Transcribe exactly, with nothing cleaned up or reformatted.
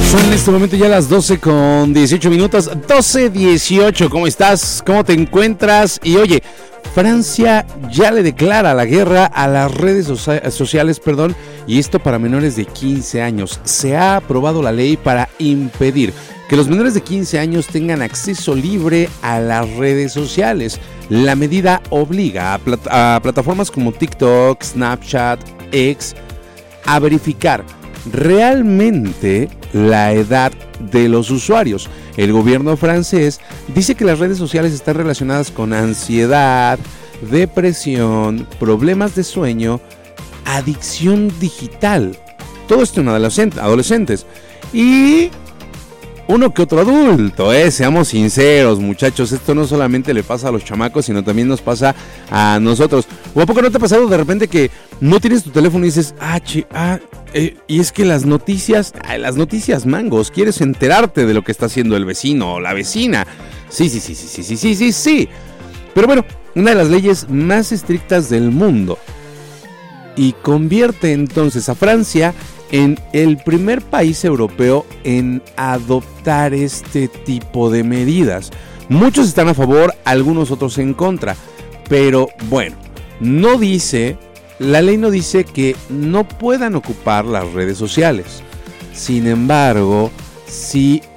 Son en este momento ya las doce con dieciocho minutos, doce dieciocho, ¿cómo estás? ¿Cómo te encuentras? Y oye, Francia ya le declara la guerra a las redes socia- sociales, perdón, y esto para menores de quince años. Se ha aprobado la ley para impedir que los menores de quince años tengan acceso libre a las redes sociales. La medida obliga a, plat- a plataformas como TikTok, Snapchat, X a verificar realmente la edad de los usuarios. El gobierno francés dice que las redes sociales están relacionadas con ansiedad, depresión, problemas de sueño, adicción digital. Todo esto en adolescentes, adolescentes y uno que otro adulto, ¿eh? Seamos sinceros, muchachos, esto no solamente le pasa a los chamacos, sino también nos pasa a nosotros. ¿O a poco no te ha pasado de repente que no tienes tu teléfono y dices, ah, chi, ah, eh, y es que las noticias, ah, las noticias mangos, quieres enterarte de lo que está haciendo el vecino o la vecina? Sí, sí, sí, sí, sí, sí, sí, sí, sí. Pero bueno, una de las leyes más estrictas del mundo y convierte entonces a Francia en el primer país europeo en adoptar este tipo de medidas. Muchos están a favor, algunos otros en contra, pero bueno, no dice, la ley no dice que no puedan ocupar las redes sociales. Sin embargo, sí